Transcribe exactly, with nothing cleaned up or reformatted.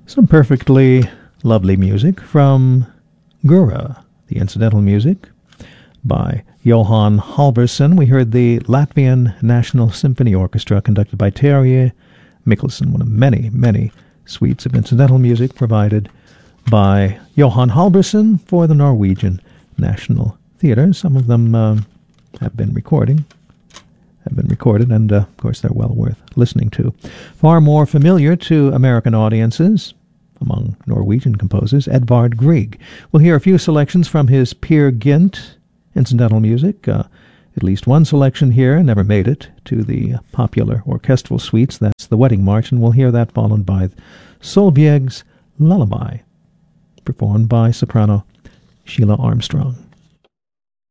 Some perfectly lovely music from Gura, the incidental music by Johan Halvorsen. We heard the Latvian National Symphony Orchestra conducted by Terje Mikkelsen, one of many, many suites of incidental music provided by Johan Halvorsen for the Norwegian National Theatre. Some of them uh, have been recording, have been recorded, and uh, of course they're well worth listening to. Far more familiar to American audiences among Norwegian composers, Edvard Grieg. We'll hear a few selections from his Peer Gynt incidental music. Uh, at least one selection here never made it to the popular orchestral suites. That's the Wedding March, and we'll hear that followed by Solveig's Lullaby, performed by soprano Sheila Armstrong.